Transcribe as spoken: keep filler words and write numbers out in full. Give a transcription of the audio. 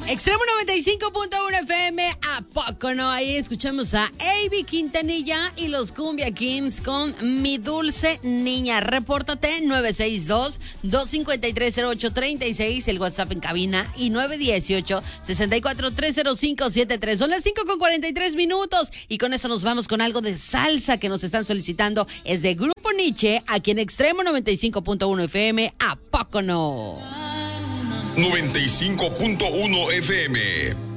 Extremo noventa y cinco punto uno F M, ¿a poco no? Ahí escuchamos a Avi Quintanilla y los Cumbia Kings con Mi Dulce Niña. Repórtate nueve seis dos, dos cinco tres, cero ocho tres seis, el WhatsApp en cabina, y nueve uno ocho, seis cuatro tres cero cinco siete tres. Son las cinco con cuarenta y tres minutos y con eso nos vamos con algo de salsa que nos están solicitando. Es de Grupo Nietzsche, aquí en Extremo noventa y cinco punto uno F M, ¿a poco no? noventa y cinco punto uno F M.